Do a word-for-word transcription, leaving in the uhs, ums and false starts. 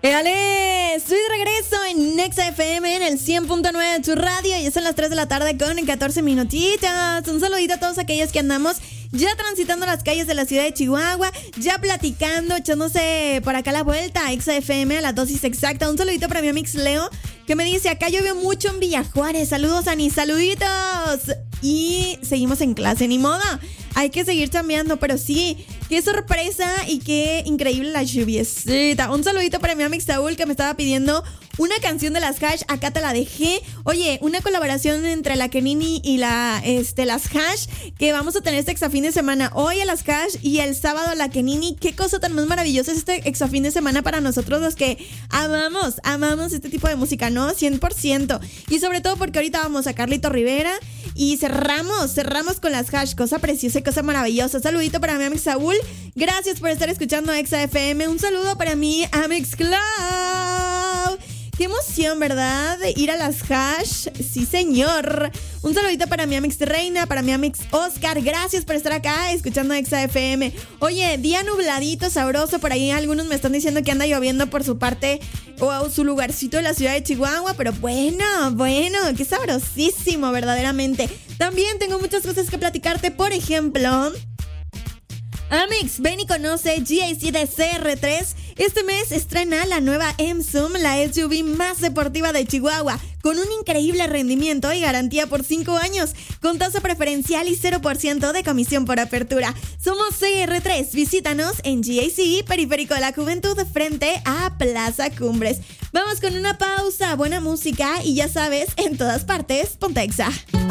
¡Éale! Estoy de regreso en Nexa F M en el cien punto nueve de tu radio. Ya son las tres de la tarde con catorce minutitos. Un saludito a todos aquellos que andamos ya transitando las calles de la ciudad de Chihuahua, ya platicando, echándose por acá la vuelta a Exa F M a la dosis exacta. Un saludito para mi amix Leo, que me dice, acá llovió mucho en Villa Juárez. Saludos, Ani, saluditos. Y seguimos en clase, ni modo. Hay que seguir chambeando, pero sí, qué sorpresa y qué increíble la lluviecita. Un saludito para mi amigo Saúl, que me estaba pidiendo una canción de las Hash. Acá te la dejé. Oye, una colaboración entre la Kenini y la, este, las Hash, que vamos a tener este exafín de semana. Hoy a las Hash y el sábado a la Kenini. Qué cosa tan más maravillosa es este exafín de semana para nosotros los que amamos, amamos este tipo de música, ¿no? cien por ciento. Y sobre todo porque ahorita vamos a Carlito Rivera y cerramos, cerramos con las Hash. Cosa preciosa y cosa maravillosa. Saludito para mi amigo Saúl. Gracias por estar escuchando Exa F M. Un saludo para mi amix Clau. Qué emoción, ¿verdad? De ir a las Hash. Sí, señor. Un saludito para mi amix Reina, para mi amix Oscar. Gracias por estar acá escuchando Exa F M. Oye, día nubladito, sabroso. Por ahí algunos me están diciendo que anda lloviendo por su parte o su lugarcito de la ciudad de Chihuahua. Pero bueno, bueno, qué sabrosísimo, verdaderamente. También tengo muchas cosas que platicarte. Por ejemplo, Amix, ven y conoce G A C de C R tres. Este mes estrena la nueva M-Zoom, la S U V más deportiva de Chihuahua, con un increíble rendimiento y garantía por cinco años, con tasa preferencial y cero por ciento de comisión por apertura. Somos C R tres, visítanos en G A C, Periférico de la Juventud, frente a Plaza Cumbres. Vamos con una pausa, buena música y ya sabes, en todas partes, ponte Exa.